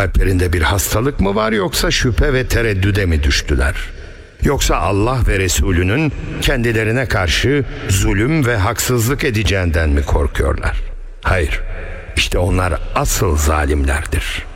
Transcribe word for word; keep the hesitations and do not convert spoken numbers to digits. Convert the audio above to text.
Kalplerinde bir hastalık mı var, yoksa şüphe ve tereddüde mi düştüler? Yoksa Allah ve Resulünün kendilerine karşı zulüm ve haksızlık edeceğinden mi korkuyorlar? Hayır, işte onlar asıl zalimlerdir.